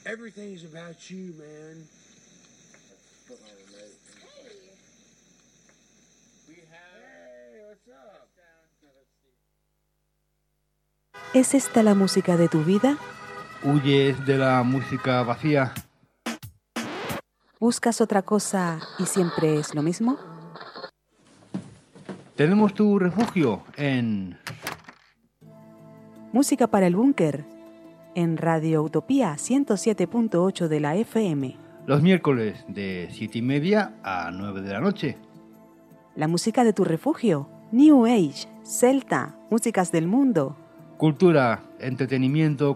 Everything's about you, man. ¿Es esta la música de tu vida? ¿Huyes de la música vacía? ¿Buscas otra cosa y siempre es lo mismo? Tenemos tu refugio en Música para el búnker, en Radio Utopía 107.8 de la FM. los miércoles de 7:30 a 9 de la noche. La música de tu refugio, New Age, Celta, músicas del mundo. Cultura, entretenimiento,